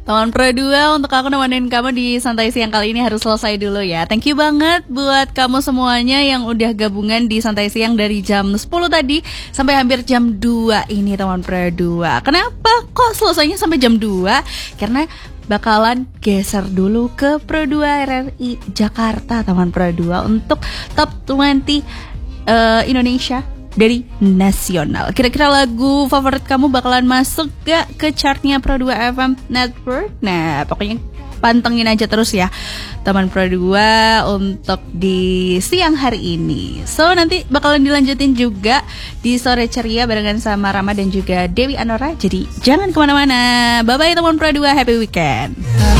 Teman Pro 2, untuk aku nemenin kamu di Santai Siang kali ini harus selesai dulu ya. Thank you banget buat kamu semuanya yang udah gabungan di Santai Siang dari jam 10 tadi sampai hampir jam 2 ini teman Pro 2. Kenapa kok selesainya sampai jam 2? Karena bakalan geser dulu ke Pro 2 RRI Jakarta teman Pro 2 untuk Top 20 Indonesia dari nasional. Kira-kira lagu favorit kamu bakalan masuk gak ke chartnya Pro 2 FM Network? Nah, pokoknya pantengin aja terus ya teman Pro 2 untuk di siang hari ini. So, nanti bakalan dilanjutin juga di sore ceria barengan sama Rama dan juga Dewi Anora. Jadi jangan kemana-mana. Bye-bye teman Pro 2, happy weekend.